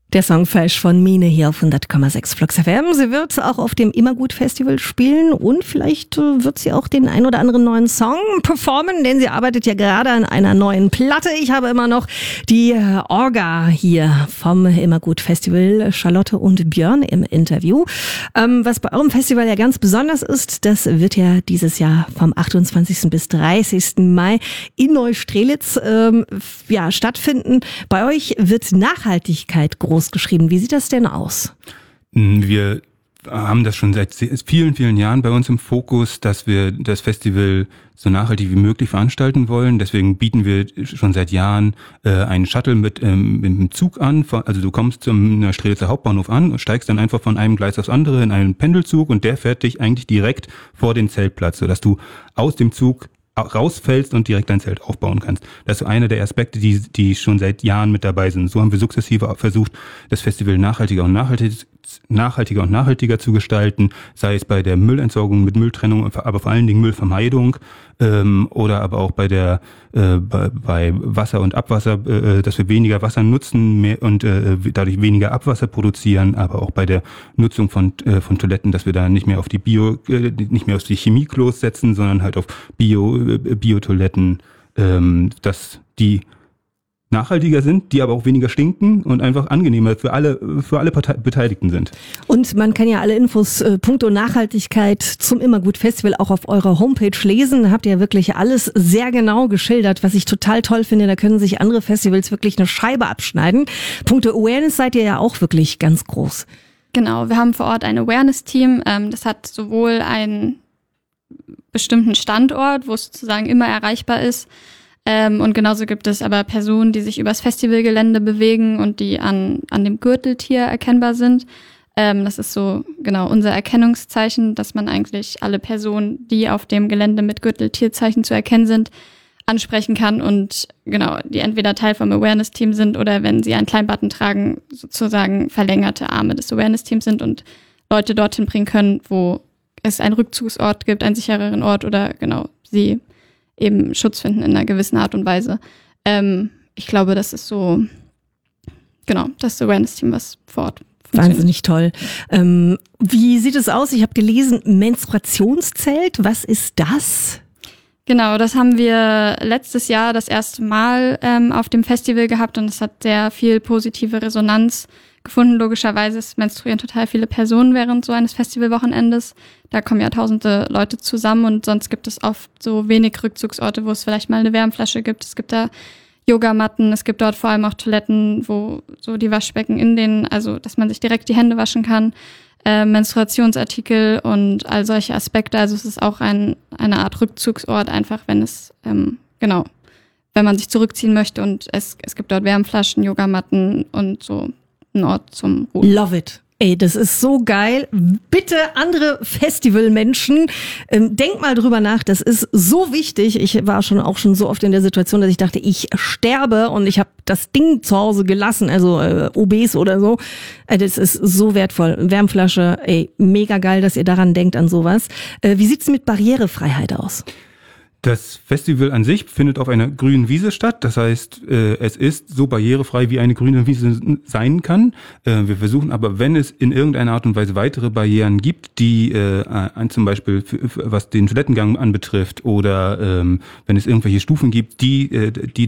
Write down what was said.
Der Song Fesch von Mine hier auf 100,6 Flux FM. Sie wird auch auf dem Immergut Festival spielen und vielleicht wird sie auch den ein oder anderen neuen Song performen, denn sie arbeitet ja gerade an einer neuen Platte. Ich habe immer noch die Orga hier vom Immergut Festival, Charlotte und Björn im Interview. Was bei eurem Festival ja ganz besonders ist, das wird ja dieses Jahr vom 28. bis 30. Mai in Neustrelitz stattfinden. Bei euch wird Nachhaltigkeit groß geschrieben. Wie sieht das denn aus? Wir haben das schon seit vielen, vielen Jahren bei uns im Fokus, dass wir das Festival so nachhaltig wie möglich veranstalten wollen. Deswegen bieten wir schon seit Jahren einen Shuttle mit dem Zug an. Also du kommst zum Neustrelitzer Hauptbahnhof an und steigst dann einfach von einem Gleis aufs andere in einen Pendelzug und der fährt dich eigentlich direkt vor den Zeltplatz, sodass du aus dem Zug rausfällst und direkt dein Zelt aufbauen kannst. Das ist so einer der Aspekte, die schon seit Jahren mit dabei sind. So haben wir sukzessive versucht, das Festival nachhaltiger und nachhaltiger zu gestalten, sei es bei der Müllentsorgung mit Mülltrennung, aber vor allen Dingen Müllvermeidung, oder aber auch bei Wasser und Abwasser, dass wir weniger Wasser nutzen und dadurch weniger Abwasser produzieren, aber auch bei der Nutzung von Toiletten, dass wir da nicht mehr auf die Chemieklos setzen, sondern halt auf Bio-Toiletten, dass die nachhaltiger sind, die aber auch weniger stinken und einfach angenehmer für alle Beteiligten sind. Und man kann ja alle Infos puncto Nachhaltigkeit zum Immergut Festival auch auf eurer Homepage lesen. Da habt ihr ja wirklich alles sehr genau geschildert, was ich total toll finde. Da können sich andere Festivals wirklich eine Scheibe abschneiden. Puncto Awareness seid ihr ja auch wirklich ganz groß. Genau, wir haben vor Ort ein Awareness-Team. Das hat sowohl einen bestimmten Standort, wo es sozusagen immer erreichbar ist, und genauso gibt es aber Personen, die sich übers Festivalgelände bewegen und die an dem Gürteltier erkennbar sind. Das ist so genau unser Erkennungszeichen, dass man eigentlich alle Personen, die auf dem Gelände mit Gürteltierzeichen zu erkennen sind, ansprechen kann und genau, die entweder Teil vom Awareness-Team sind oder wenn sie einen kleinen Button tragen, sozusagen verlängerte Arme des Awareness-Teams sind und Leute dorthin bringen können, wo es einen Rückzugsort gibt, einen sichereren Ort oder genau, sie eben Schutz finden in einer gewissen Art und Weise. Ich glaube, das ist so, genau, das Awareness-Team, was vor Ort funktioniert. Wahnsinnig toll. Wie sieht es aus? Ich habe gelesen, Menstruationszelt, was ist das? Genau, das haben wir letztes Jahr das erste Mal auf dem Festival gehabt und es hat sehr viel positive Resonanz gefunden. Logischerweise menstruieren total viele Personen während so eines Festivalwochenendes. Da kommen ja tausende Leute zusammen und sonst gibt es oft so wenig Rückzugsorte, wo es vielleicht mal eine Wärmflasche gibt. Es gibt da Yogamatten, es gibt dort vor allem auch Toiletten, wo so die Waschbecken also dass man sich direkt die Hände waschen kann, Menstruationsartikel und all solche Aspekte. Also es ist auch eine Art Rückzugsort, einfach wenn es, wenn man sich zurückziehen möchte und es gibt dort Wärmflaschen, Yogamatten und so ein Ort zum Ruhen. Love it. Ey, das ist so geil. Bitte andere Festivalmenschen, denk mal drüber nach. Das ist so wichtig. Ich war auch schon so oft in der Situation, dass ich dachte, ich sterbe und ich habe das Ding zu Hause gelassen, also OBs oder so. Das ist so wertvoll. Wärmflasche, ey, mega geil, dass ihr daran denkt, an sowas. Wie sieht's mit Barrierefreiheit aus? Das Festival an sich findet auf einer grünen Wiese statt. Das heißt, es ist so barrierefrei, wie eine grüne Wiese sein kann. Wir versuchen aber, wenn es in irgendeiner Art und Weise weitere Barrieren gibt, die zum Beispiel was den Toilettengang anbetrifft oder wenn es irgendwelche Stufen gibt, die